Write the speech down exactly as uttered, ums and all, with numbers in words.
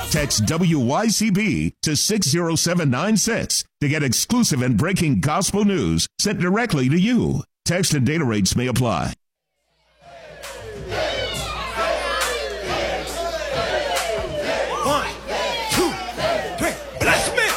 Text W Y C B to six zero seven nine six to get exclusive and breaking gospel news sent directly to you. Text and data rates may apply.